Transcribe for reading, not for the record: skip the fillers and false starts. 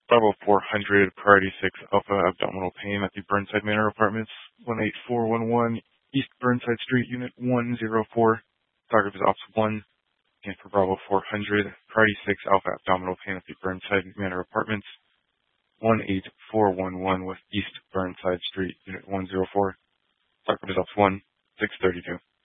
Bravo 400, Priority 6 Alpha, abdominal pain at the Burnside Manor Apartments, 18411 East Burnside Street, Unit 104. Photographer's Office 1. And for Bravo 400, Priority 6 Alpha, abdominal pain at the Burnside Manor Apartments, 18411 West East Burnside Street, Unit 104. Photographer's Office 1, 632.